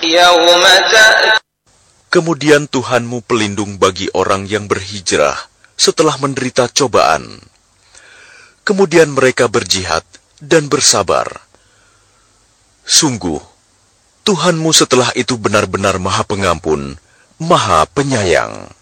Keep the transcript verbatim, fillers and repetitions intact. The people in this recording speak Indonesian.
Kemudian Tuhanmu pelindung bagi orang yang berhijrah setelah menderita cobaan. Kemudian mereka berjihad dan bersabar. Sungguh, Tuhanmu setelah itu benar-benar Maha Pengampun, Maha Penyayang.